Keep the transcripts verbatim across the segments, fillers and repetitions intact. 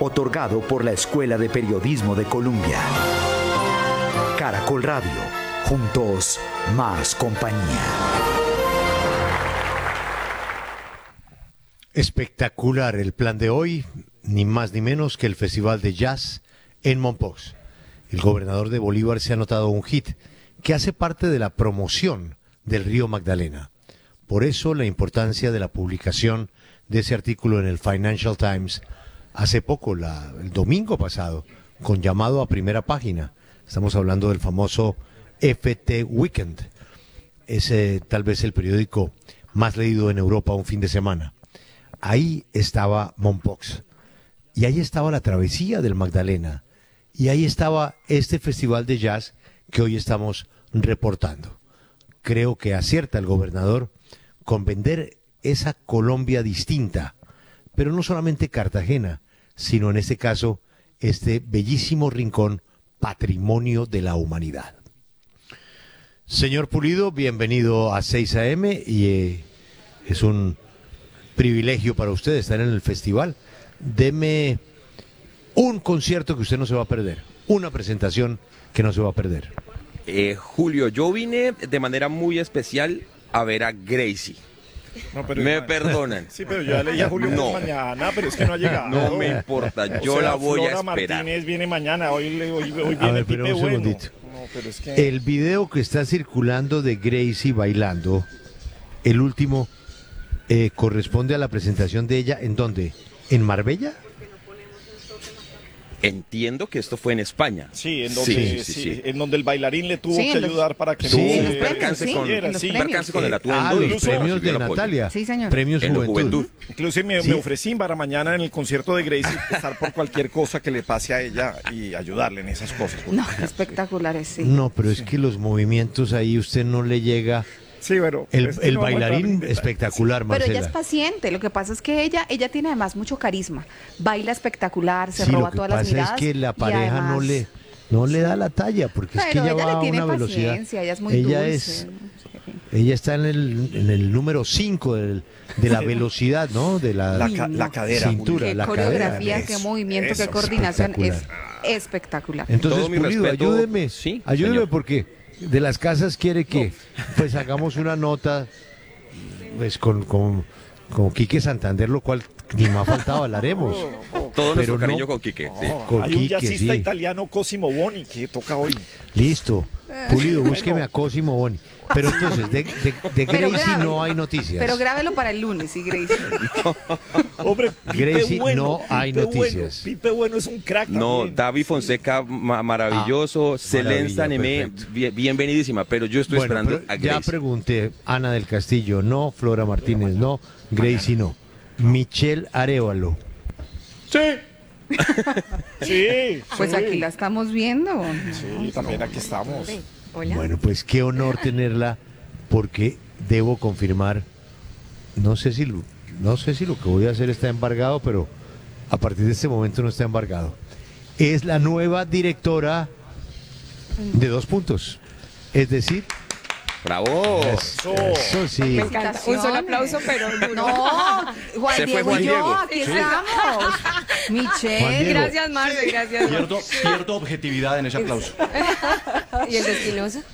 otorgado por la Escuela de Periodismo de Colombia. Caracol Radio, juntos más compañía. Espectacular el plan de hoy, ni más ni menos que el Festival de Jazz en Mompox. El gobernador de Bolívar se ha notado un hit que hace parte de la promoción del Río Magdalena. Por eso la importancia de la publicación de ese artículo en el Financial Times hace poco, la, el domingo pasado, con llamado a primera página. Estamos hablando del famoso F T Weekend. Es eh, tal vez el periódico más leído en Europa un fin de semana. Ahí estaba Mompox. Y ahí estaba la travesía del Magdalena. Y ahí estaba este festival de jazz que hoy estamos reportando. Creo que acierta el gobernador con vender esa Colombia distinta, pero no solamente Cartagena, sino en este caso este bellísimo rincón patrimonio de la humanidad. Señor Pulido, bienvenido a seis A M y eh, es un privilegio para usted estar en el festival. Deme un concierto que usted no se va a perder, una presentación que no se va a perder. Eh, Julio, yo vine de manera muy especial a ver a Gracie. No, pero me ima- perdonan. Sí, pero yo ya leí a Julio No. por mañana, pero es que no ha llegado. No me importa, yo O sea, la voy Flora a esperar. Martínez viene mañana, hoy, le- hoy, hoy A viene ver, pero Pipe un Bueno. segundito. No, pero es que... El video que está circulando de Gracie bailando, el último, eh, corresponde a la presentación de ella, ¿en dónde? ¿En Marbella? Entiendo que esto fue en España. Sí, en donde, sí, sí, sí, sí. en donde el bailarín le tuvo Sí, que en los- ayudar para que Sí, no en se los premios, percance sí, con, en los sí, premios. percance con el atuendo. Ah, y los incluso premios recibió de el apoyo. Natalia. Sí, señor. Premios En la Juventud. juventud. Incluso me, Sí. me ofrecí para mañana en el concierto de Gracie estar por cualquier cosa que le pase a ella y ayudarle en esas cosas. No, espectaculares, sí. No, pero es que los movimientos ahí usted no le llega. Sí, pero... El, es que el no vamos a entrar en bailarín detalles. espectacular, Pero Marcela. ella es paciente, lo que pasa es que ella ella tiene además mucho carisma, baila espectacular, se Sí, roba lo que todas las pasa miradas. es que la y pareja no además- le no le da la talla, porque es que Pero ella, ella va le a tiene una velocidad. paciencia, ella es muy ella dulce. es ella está en el en el número cinco de la velocidad, ¿no? De la, La ca- la cadera, cintura, Qué la coreografía, cadera. qué Eso, movimiento, qué eso, coordinación, es espectacular. espectacular. Entonces, Todo mi Pulido, respeto. ayúdeme, Sí, ayúdeme señor. porque de las casas quiere que pues hagamos una nota pues con, con, con Quique Santander, lo cual ni más faltaba, la haremos. Todo nuestro Pero cariño no- con Quique. sí. No, Con hay un Quique, jazzista sí. italiano, Cosimo Boni, que toca hoy. Listo. Pulido, búsqueme Bueno. a Cosimo Boni. Pero entonces, de, de, de Pero Gracie grave. no hay noticias. Pero grábelo para el lunes, sí, Gracie. Hombre, Pipe Gracie, Bueno, no hay Pipe noticias. Bueno, Pipe Bueno es un crack No, también. David Fonseca, ma- maravilloso. Selén maravilla, Sanemé, perfecto. bien- bienvenidísima. Pero yo estoy Bueno, esperando pero a ya Gracie. pregunté, Ana del Castillo, no, Flora Martínez, no, Gracie, no. Michelle Arévalo. Sí. sí. Pues sí. aquí la estamos viendo. Sí, también aquí estamos. Hola. Bueno, pues qué honor tenerla, porque debo confirmar, no sé si lo, no sé si lo que voy a hacer está embargado, pero a partir de este momento no está embargado. Es la nueva directora de Dos Puntos. Es decir, ¡Bravo! Eso. eso sí. Me encanta. Un solo aplauso, pero duro. No, Juan Se fue Diego Juan y yo, Diego. aquí Sí. estamos. Juan Michelle. Diego. Gracias, Marce, gracias. Pierdo, pierdo objetividad en ese aplauso. ¿Y el de Espinosa?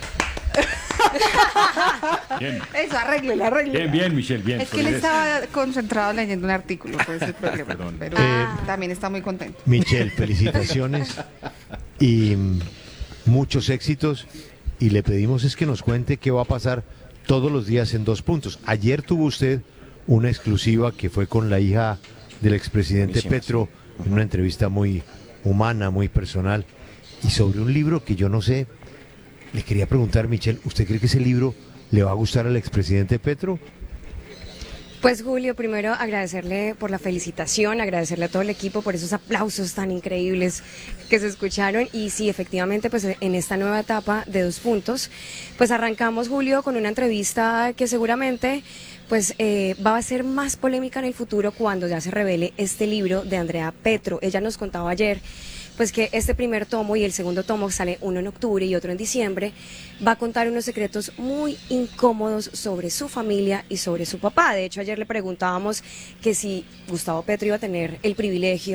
Bien, Eso, arréglele, arréglele. bien, bien, Michelle, bien. Es que él Solidez. estaba concentrado leyendo un artículo, pues el problema. Perdón. Pero Eh, también está muy contento. Michelle, felicitaciones y mm, muchos éxitos. Y le pedimos es que nos cuente qué va a pasar todos los días en Dos Puntos. Ayer tuvo usted una exclusiva que fue con la hija del expresidente Buenísima, Petro, en una entrevista muy humana, muy personal, y sobre un libro que yo no sé. Le quería preguntar, Michelle, ¿usted cree que ese libro le va a gustar al expresidente Petro? Pues Julio, primero agradecerle por la felicitación, agradecerle a todo el equipo por esos aplausos tan increíbles que se escucharon y sí, efectivamente, pues en esta nueva etapa de Dos Puntos, pues arrancamos, Julio, con una entrevista que seguramente pues eh, va a ser más polémica en el futuro cuando ya se revele este libro de Andrea Petro. Ella nos contaba ayer pues que este primer tomo y el segundo tomo sale uno en octubre y otro en diciembre, va a contar unos secretos muy incómodos sobre su familia y sobre su papá. De hecho, ayer le preguntábamos que si Gustavo Petro iba a tener el privilegio